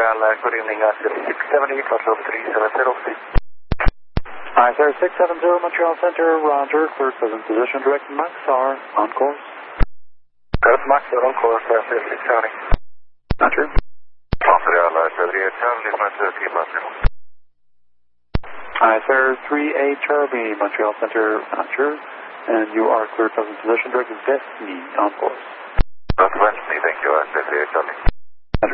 Montreal, good evening, 670, Control 370. Hi, sir, 670 Montreal Center, roger, clear present position, direct Max R, on course. Max R on course, 670. Roger. Montreal, Charlie, Montreal, Montreal. Hi, sir, 3A Charlie, Montreal Center, roger, and you are clear present position, direct Destiny, on course. Destiny, thank you, 3A Charlie.